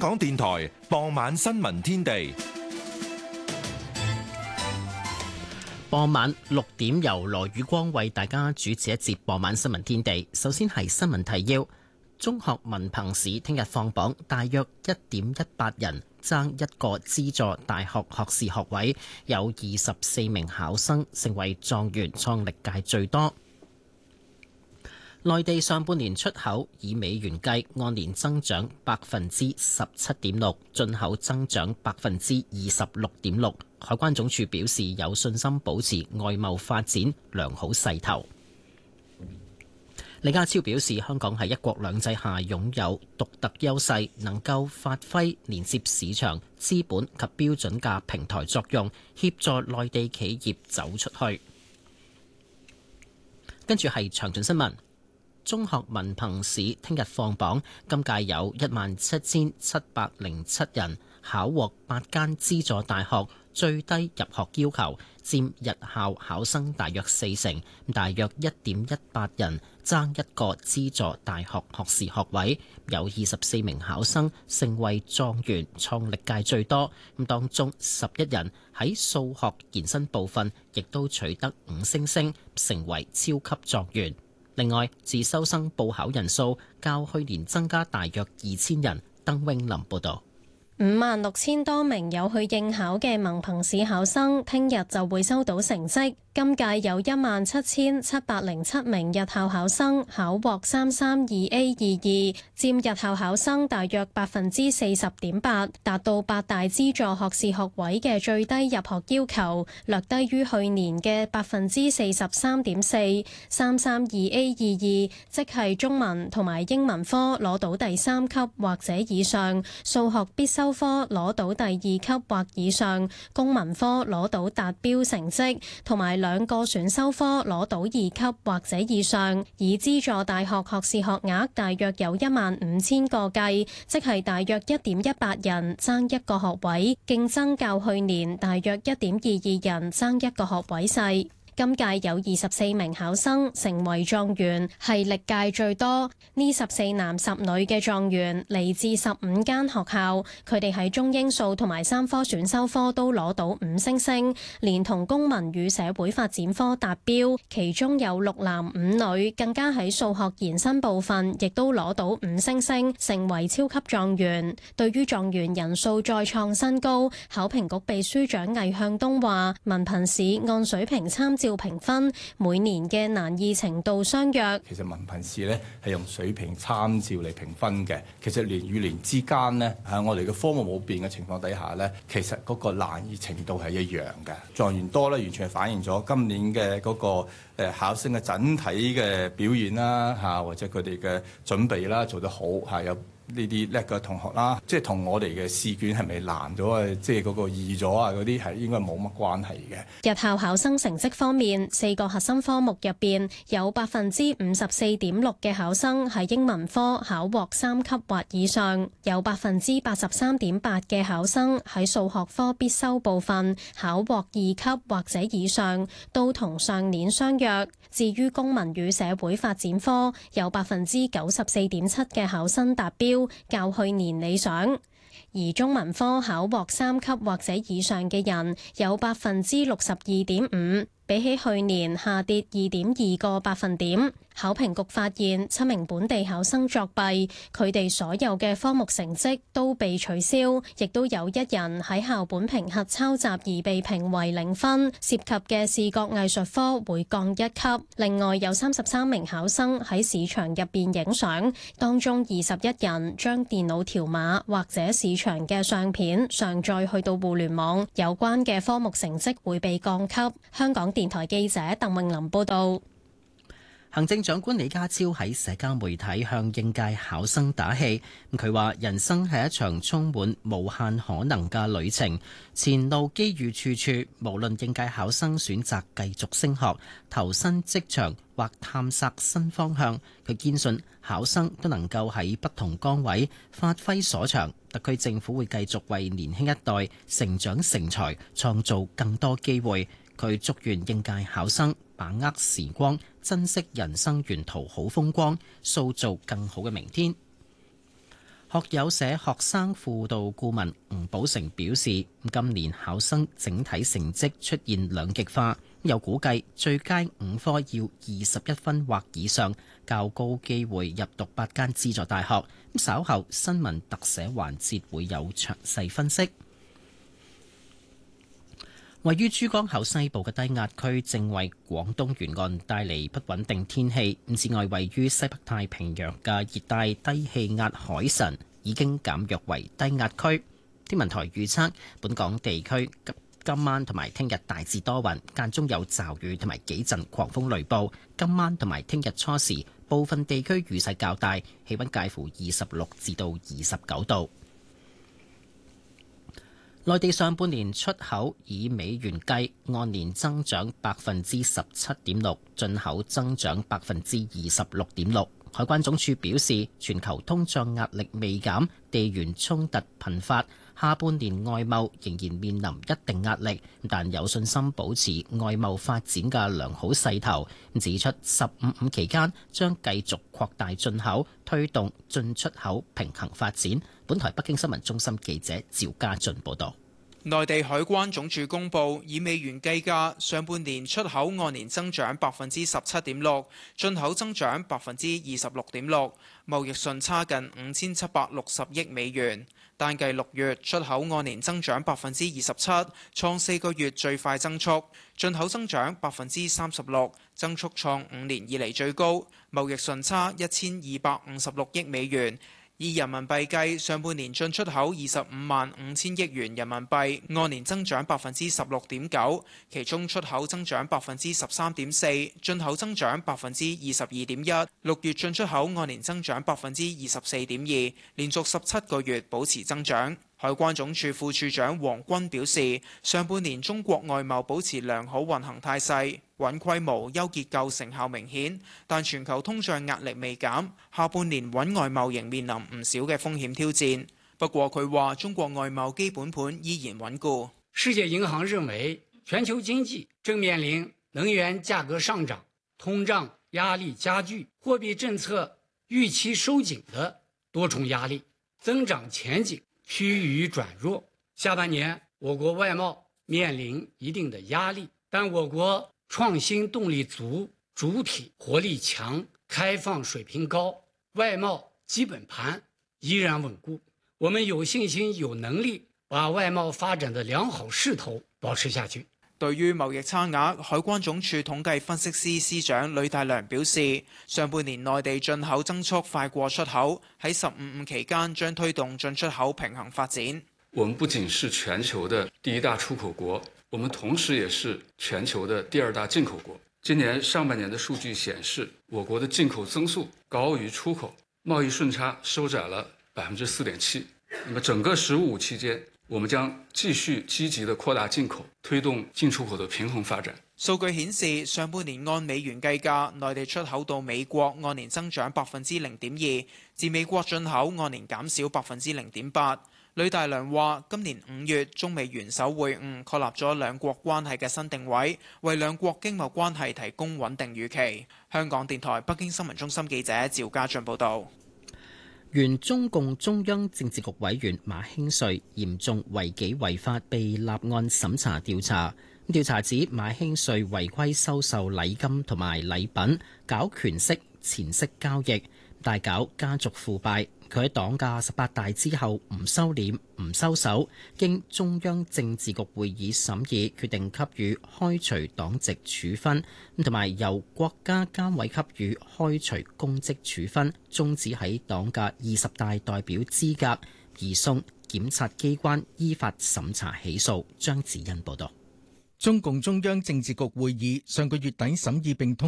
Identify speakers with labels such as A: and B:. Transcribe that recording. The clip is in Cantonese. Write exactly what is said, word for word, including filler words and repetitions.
A: 港電台傍晚新聞天地。
B: 傍晚六點由羅宇光為大家主持一節傍晚新聞天地。首先係新聞提要：中學文憑試聽日放榜，大約一點一八人爭一個資助大學學士學位，有二十四名考生成為狀元，創歷屆最多。內地上半年出口以美元計按年增長百分之十七點六，進口增長百分之二十六點六。海關總署表示有信心保持外貿發展良好勢頭。李家超表示，香港喺一國兩制下擁有獨特優勢，能夠發揮連接市場、資本及標準嘅平台作用，協助內地企業走出去。跟住係詳盡新聞。中學文憑試聽日放榜，今屆有一萬七千七百零七人考獲八間資助大學最低入學要求，佔日校考生大約四成，大約一點一八人爭一個資助大學學士學位，有二十四名考生成為狀元，創歷屆最多。咁當中十一人喺數學延伸部分亦都取得五星星，成為超級狀元。另外，自修生報考人數較去年增加大約二千人。鄧永林報導。
C: 五萬六千多名有去應考嘅文憑試考生，聽日就會收到成績。今屆有一萬七千七百零七名日校考生考獲三三二 A 二二，佔日校考生大約百分之四十點八，達到八大資助學士學位嘅最低入學要求，略低於去年嘅百分之四十三點四。三三二 A 二二即係中文同埋英文科攞到第三級或者以上，數學必修科攞到第二級或以上，公民科攞到達標成績，同埋兩個選修科攞到二級或者以上。以資助大學學士學額大約有一萬五千個計，即係大約一點一八人爭一個學位，競爭較去年大約一點二二人爭一個學位細。今屆有二十四名考生成為狀元，係歷屆最多。呢十四男十女嘅狀元嚟自十五間學校，佢哋喺中英數同埋三科選修科都攞到五星星，連同公民與社會發展科達標。其中有六男五女，更加喺數學延伸部分亦都攞到五星星，成為超級狀元。對於狀元人數再創新高，考評局秘書長魏向東話：文憑試按水平參照評分，每年嘅難易程度相若。
D: 其實文憑試咧係用水平參照嚟評分嘅。其實年與年之間呢，喺我哋嘅科目冇變嘅情況底下呢，其實嗰個難易程度係一樣嘅。狀元多咧，完全係反映咗今年嘅嗰個誒考生嘅整體嘅表現啦，嚇或者佢哋嘅準備啦做得好嚇有。呢啲叻嘅同學啦，即係同我哋嘅試卷係咪難咗啊？即係嗰個易咗啊？嗰啲係應該冇乜關係嘅。
C: 日校考生成績方面，四個核心科目入邊有百分之五十四點六嘅考生喺英文科考獲三級或以上，有百分之八十三點八嘅考生喺數學科必修部分考獲二級或者以上，都同上年相若。至於公民與社會發展科，有百分之九十四點七嘅考生達標，較去年理想。而中文科考獲三級或者以上嘅人有百分之六十二點五，比起去年下跌二點二個百分點。考評局發現七名本地考生作弊，佢哋所有嘅科目成績都被取消，亦都有一人喺校本評核抄襲而被評為零分，涉及嘅視覺藝術科會降一級。另外有三十三名考生喺試場入邊影相，當中二十一人將電腦條碼或者試場嘅相片上載去到互聯網，有關嘅科目成績會被降級。香港電台記者鄧穎琳報道。
B: 行政長官李家超喺社交媒體向應屆考生打氣，佢話人生係一場充滿無限可能嘅旅程，前路機遇處處，無論應屆考生選擇繼續升學、投身職場或探索新方向，佢堅信考生都能夠喺不同崗位發揮所長，特區政府會繼續為年輕一代成長成才創造更多機會。佢祝願應屆考生把握時光，珍惜人生沿途好風光，塑造更好嘅明天。 學友社學生輔導顧問吳寶成表示，今年考生整體成績出現兩極化，又估計最佳五科要二十一分或以上，較高機會入讀八間資助大學。稍後新聞特寫環節會有詳細分析。位於珠江口西部嘅低壓區正為廣東沿岸帶嚟不穩定天氣。此外，位於西北太平洋嘅熱帶低氣壓海神已經減弱為低壓區。天文台預測，本港地區今晚同埋聽日大致多雲，間中有驟雨同埋幾陣狂風雷暴。今晚同埋聽日初時，部分地區雨勢較大，氣溫介乎二十六至到二十九度。內地上半年出口以美元計，按年增長百分之十七點六，進口增長百分之二十六點六。海關總署表示，全球通脹壓力未減，地緣衝突頻發，下半年外貿仍然面臨一定壓力，但有信心保持外貿發展嘅良好勢頭。指出十五五期間將繼續擴大進口，推動進出口平衡發展。本台北京新聞中心記者趙家俊報道。
E: 內地海關總署公布，以美元計價，上半年出口按年增長百分之十七點六，進口增長百分之二十六點六，貿易順差近五千七百六十億美元。單計六月出口按年增長百分之二十七，創四個月最快增速；進口增長百分之三十六，增速創五年以嚟最高。貿易順差一千二百五十六億美元。以人民幣計，上半年進出口二十五萬五千億元人民幣，按年增長百分之十六點九，其中出口增長百分之十三點四，進口增長百分之二十二點一。六月進出口按年增長百分之二十四點二，連續十七個月保持增長。海關總署副署長黃軍表示，上半年中國外貿保持良好運行態勢，穩規模、優結構成效明顯，但全球通脹壓力未減，下半年穩外貿仍面臨唔少嘅風險挑戰。不過佢話，中國外貿基本盤依然穩固。
F: 世界銀行認為，全球經濟正面臨能源價格上漲、通脹壓力加劇、貨幣政策預期收緊的多重壓力，增長前景趨於轉弱。下半年我國外貿面臨一定的壓力，但我國創新動力足，主體活力強，開放水平高，外貿基本盤依然穩固。我們有信心、有能力把外貿發展的良好勢頭保持下去。
E: 對於貿易差額，海關總署統計分析司司長呂大良表示，上半年內地進口增速快過出口，喺十五五期間將推動進出口平衡發展。
G: 我們不僅是全球的第一大出口國，我們同時也是全球的第二大進口國。今年上半年的數據顯示，我國的進口增速高於出口，貿易順差收窄了百分之四點七。那麼整個十五五期間，我們將繼續積極地擴大進口，推動進出口的平衡發展。
E: 數據顯示，上半年按美元計價，內地出口到美國按年增長百分之零點二，自美國進口按年減少百分之零點八。呂大良話：今年五月中美元首會晤，確立咗兩國關係嘅新定位，為兩國經貿關係提供穩定預期。香港電台北京新聞中心記者趙家俊報道。
B: 原中共中央政治局委員馬興瑞嚴重違紀違法被立案審查調查。調查指馬興瑞違規收受禮金同埋禮品，搞權色錢色交易，大搞家族腐敗。佢喺黨嘅十八大之後唔收斂唔收手，經中央政治局會議審議，決定給予開除黨籍處分，同埋由國家監委給予開除公職處分，終止喺黨嘅二十大代表資格，移送檢察機關依法審查起訴。張子欣報道。
H: 中共中央政治局會議上個月底審議並通